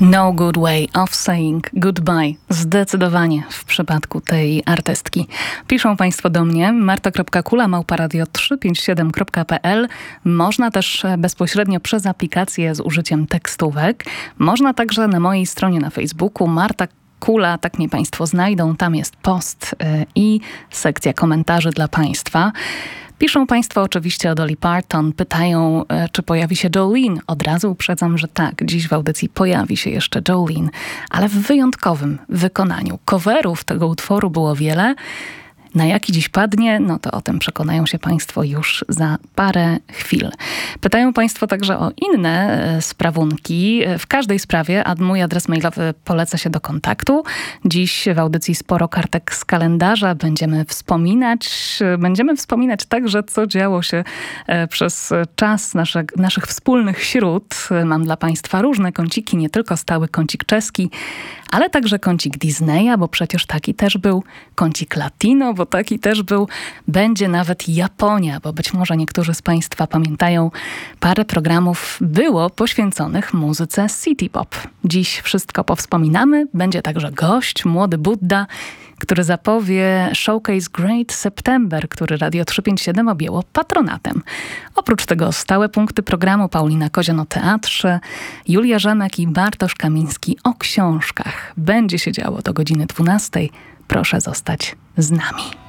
No good way of saying goodbye. Zdecydowanie w przypadku tej artystki. Piszą Państwo do mnie marta.kula@radio357.pl. Można też bezpośrednio przez aplikację z użyciem tekstówek. Można także na mojej stronie na Facebooku Marta Kula, tak mnie Państwo znajdą. Tam jest post i sekcja komentarzy dla Państwa. Piszą Państwo oczywiście o Dolly Parton, pytają, czy pojawi się Jolene. Od razu uprzedzam, że tak, dziś w audycji pojawi się jeszcze Jolene, ale w wyjątkowym wykonaniu. Coverów tego utworu było wiele. Na jaki dziś padnie, no to o tym przekonają się Państwo już za parę chwil. Pytają Państwo także o inne sprawunki. W każdej sprawie mój adres mailowy poleca się do kontaktu. Dziś w audycji sporo kartek z kalendarza. Będziemy wspominać także, co działo się przez czas naszych wspólnych śród. Mam dla Państwa różne kąciki, nie tylko stały kącik czeski, ale także kącik Disneya, bo przecież taki też był, kącik Latino, bo taki też był, będzie nawet Japonia, bo być może niektórzy z Państwa pamiętają, parę programów było poświęconych muzyce city pop. Dziś wszystko powspominamy, będzie także gość, młody Budda, który zapowie Showcase Great September, który Radio 357 objęło patronatem. Oprócz tego stałe punkty programu Paulina Kozian o teatrze, Julia Rzemek i Bartosz Kamiński o książkach. Będzie się działo do godziny 12. Proszę zostać z nami.